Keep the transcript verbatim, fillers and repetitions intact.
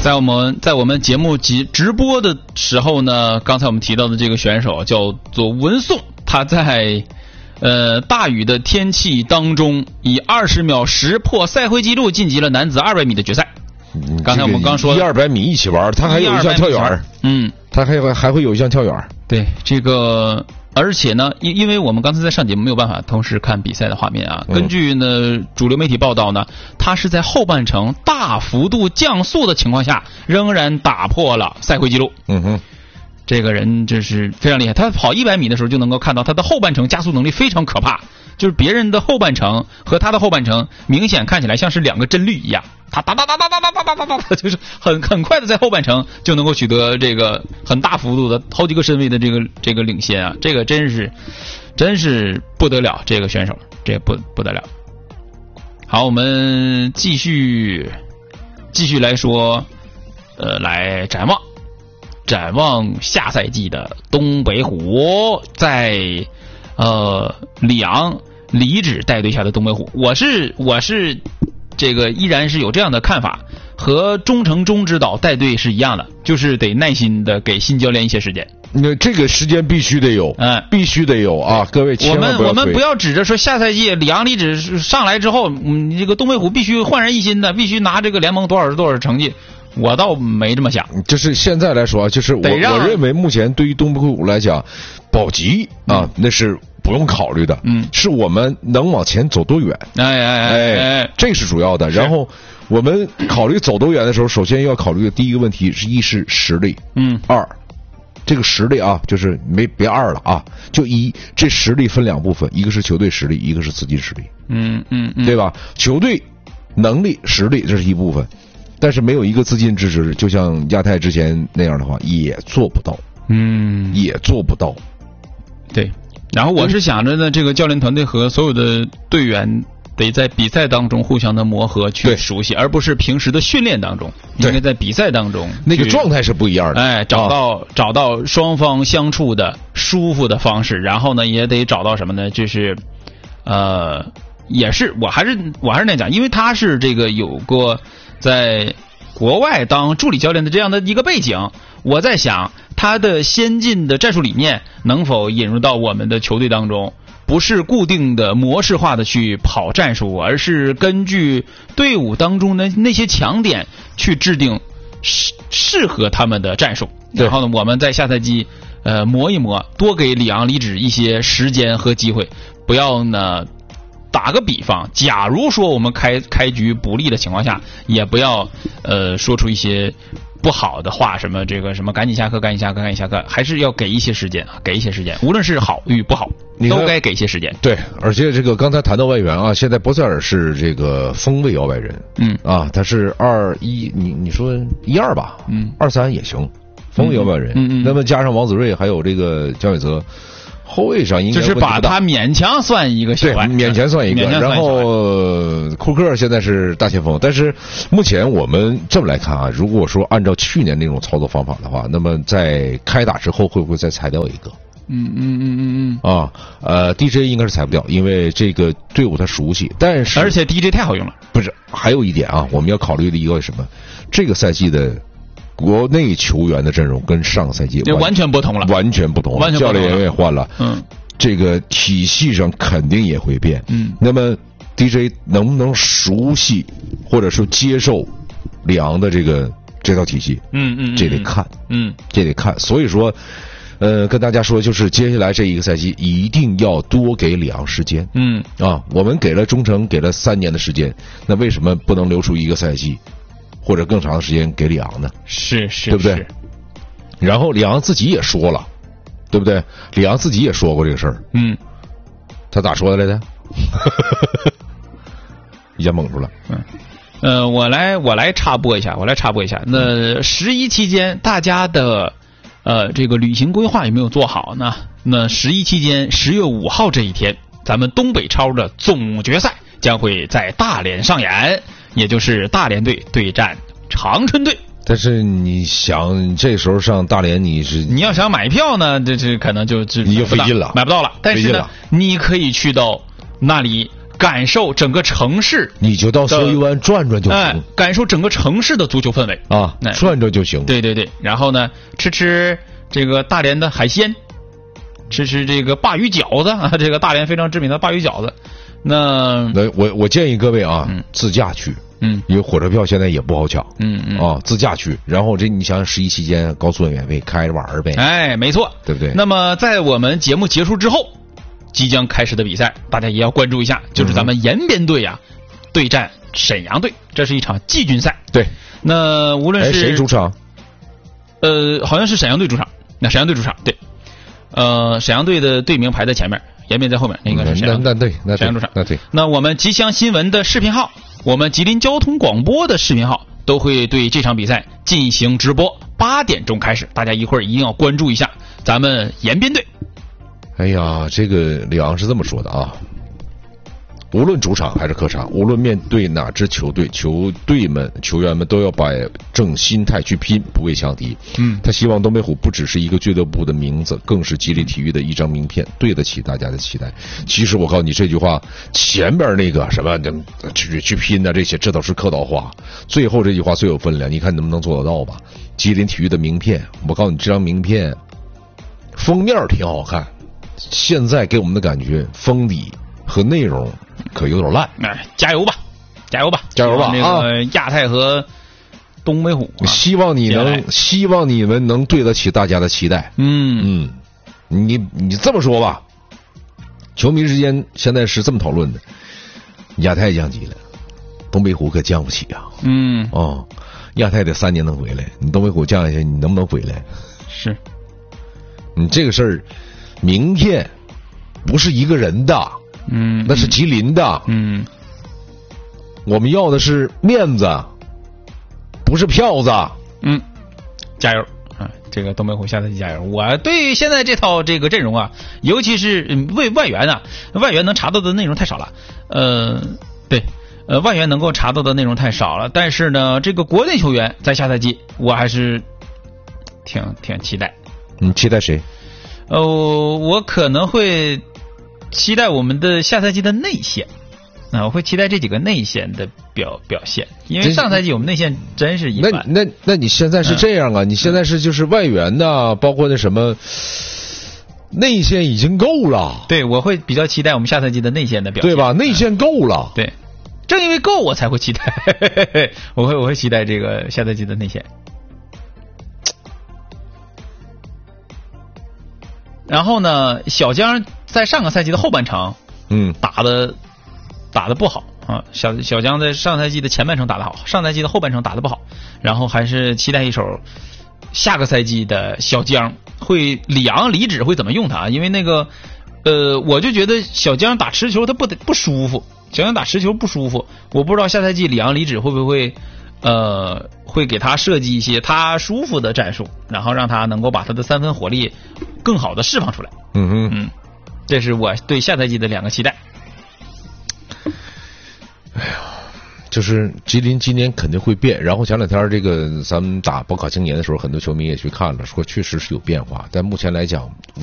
在我们在我们节目直直播的时候呢，刚才我们提到的这个选手叫做文颂，他在呃大雨的天气当中，以二十秒十破赛会纪录晋级了男子二百米的决赛。嗯、刚才我们刚说一二百米一起玩，他还有一项跳远， 嗯， 他还还会有一项跳远。 对这个。而且呢，因因为我们刚才在上节目没有办法同时看比赛的画面啊，根据呢主流媒体报道呢，他是在后半程大幅度降速的情况下，仍然打破了赛会纪录。 嗯哼， 这个人真是非常厉害。他跑一百米的时候就能够看到他的后半程加速能力非常可怕，就是别人的后半程和他的后半程明显看起来像是两个帧率一样，他哒哒哒哒哒哒哒哒哒哒，就是很很快的在后半程就能够取得这个很大幅度的好几个身位的这个这个领先啊，这个真是真是不得了，这个选手这不不得了。好，我们继续继续来说，呃，来展望展望下赛季的东北虎在呃里昂李指带队下的东北虎，我是我是这个依然是有这样的看法，和钟成钟指导带队是一样的，就是得耐心的给新教练一些时间。 那这个时间必须得有， 嗯， 必须得有啊！各位千万不要我们我们不要指着说下赛季里昂李指上来之后，嗯，这个东北虎必须焕然一新的，必须拿这个联盟多少多少成绩。我倒没这么想， 就是现在来说，就是我我认为目前对于东北虎来讲，保级啊、嗯、那是不用考虑的， 嗯， 是我们能往前走多远， 哎哎哎哎， 这是主要的。然后我们考虑走多远的时候，首先要考虑的第一个问题是一是实力， 嗯， 二这个实力啊，就是没别二了啊，就一这实力分两部分，一个是球队实力，一个是资金实力， 嗯嗯嗯， 对吧？球队能力实力这是一部分。但是没有一个资金支持，就像亚太之前那样的话，也做不到。 嗯， 也做不到。 对。然后我是想着呢，这个教练团队和所有的队员得在比赛当中互相的磨合去熟悉，而不是平时的训练当中，应该在比赛当中那个状态是不一样的。 哎，找到、啊、找到双方相处的舒服的方式，然后呢，也得找到什么呢？就是呃，也是我还是我还是那讲，因为他是这个有过。在国外当助理教练的这样的一个背景，我在想他的先进的战术理念能否引入到我们的球队当中，不是固定的模式化的去跑战术，而是根据队伍当中的那些强点去制定适适合他们的战术。然后呢，我们在下赛季呃磨一磨，多给里昂里指一些时间和机会，不要呢。打个比方，假如说我们开开局不利的情况下，也不要呃说出一些不好的话，什么这个什么赶紧下课，赶紧下课，赶紧下课，还是要给一些时间啊，给一些时间，无论是好与不好，都该给一些时间。 对，而且这个刚才谈到外援啊，现在博塞尔是这个锋卫摇摆人， 嗯啊，他是二一，你你说一二吧， 嗯， 二三也行，锋卫摇摆人， 嗯嗯， 那么加上王子睿还有这个姜伟泽。后卫上应该就是把他勉强算一个小外， 对，勉强算一个。然后库克现在是大前锋，但是目前我们这么来看啊，如果说按照去年那种操作方法的话，那么在开打之后会不会再裁掉一个？ 嗯嗯嗯嗯嗯啊，呃 ，D J 应该是裁不掉，因为这个队伍他熟悉，但是而且 D J 太好用了。 不是，还有一点啊，我们要考虑的一个什么？这个赛季的。国内球员的阵容跟上个赛季完全不同了， 完全不同了， 完全不同了， 教练也换了， 嗯， 这个体系上肯定也会变， 嗯， 那么 D J 能不能熟悉或者说接受里昂的这个这套体系？ 嗯嗯， 这得看， 嗯， 这得看，所以说，呃，跟大家说，就是接下来这一个赛季一定要多给里昂时间， 嗯啊，我们给了中诚给了三年的时间，那为什么不能留出一个赛季？或者更长的时间给里昂呢？ 是是， 对不对？然后里昂自己也说了，对不对？里昂自己也说过这个事儿。 嗯， 他咋说的来着？一下蒙住了。 嗯，呃，我来我来插播一下，我来插播一下。那十一期间大家的呃这个旅行规划有没有做好呢？那十一期间十月五号这一天，咱们东北超的总决赛将会在大连上演。也就是大连队对战长春队， 但是你想这时候上大连，你是你要想买票呢，这这可能就就你就费劲了， 买不到了。但是呢，你可以去到那里感受整个城市， 你就到蓑衣湾转转就行， 哎，感受整个城市的足球氛围啊，转转就行。 对对对，然后呢，吃吃这个大连的海鲜，吃吃这个鲅鱼饺子啊，这个大连非常知名的鲅鱼饺子。那那我我建议各位啊，嗯、自驾去。 嗯， 因为火车票现在也不好抢， 嗯嗯啊，自驾去，然后这你想想十一期间高速免费，开着玩儿呗， 哎，没错， 对不对？ 那么在我们节目结束之后，即将开始的比赛，大家也要关注一下，就是咱们延边队啊、嗯、对战沈阳队，这是一场季军赛。 对， 那无论是谁主场， 呃，好像是沈阳队主场，那沈阳队主场，对，呃，沈阳队的队名排在前面，延边在后面，那应该是沈阳， 那那对，那沈阳主场， 那对。 那我们吉祥新闻的视频号。我们吉林交通广播的视频号都会对这场比赛进行直播，八点钟开始，大家一会儿一定要关注一下咱们延边队。 哎呀，这个李昂是这么说的啊，无论主场还是客场，无论面对哪支球队，球队们、球员们都要摆正心态去拼，不畏强敌。 嗯， 他希望东北虎不只是一个俱乐部的名字，更是吉林体育的一张名片，对得起大家的期待。其实我告诉你这句话，前边那个什么去去拼的这些，这都是客套话。最后这句话最有分量，你看能不能做得到吧？吉林体育的名片，我告诉你，这张名片封面挺好看，现在给我们的感觉，封底和内容可有点烂。 哎，加油吧，加油吧， 加油吧！ 那个亚太和东北虎， 啊、希望你能，希望你们能对得起大家的期待。 嗯嗯，你你这么说吧，球迷之间现在是这么讨论的：亚太降级了，东北虎可降不起啊。 嗯哦，亚太得三年能回来，你东北虎降下去，你能不能回来？ 是， 你这个事儿，名片不是一个人的。 嗯， 那是吉林的。 嗯， 我们要的是面子，不是票子。 嗯，加油啊！这个东北虎下赛季加油！我对现在这套这个阵容啊，尤其是为外援啊，外援能查到的内容太少了。呃，对，呃，外援能够查到的内容太少了。但是呢，这个国内球员在下赛季，我还是挺挺期待。 你期待谁？ 呃，我可能会。期待我们的下赛季的内线，啊，我会期待这几个内线的表表现，因为上赛季我们内线真是一般。 那那那你现在是这样啊？嗯、你现在是就是外援呐，包括那什么内线已经够了。 对，我会比较期待我们下赛季的内线的表现， 对吧？内线够了。 对，正因为够，我才会期待。我会我会期待这个下赛季的内线。然后呢，小江在上个赛季的后半程， 嗯， 打的打的不好啊。小小江在上赛季的前半程打得好，上赛季的后半程打得不好。然后还是期待一手下个赛季的小江会里昂里指会怎么用他，因为那个呃，我就觉得小江打持球他不得不舒服，小江打持球不舒服。我不知道下赛季里昂里指会不会呃会给他设计一些他舒服的战术，然后让他能够把他的三分火力更好的释放出来。 嗯哼， 嗯，这是我对下赛季的两个期待。 哎呀，就是吉林今年肯定会变。然后前两天这个咱们打保卡青年的时候，很多球迷也去看了，说确实是有变化。但目前来讲，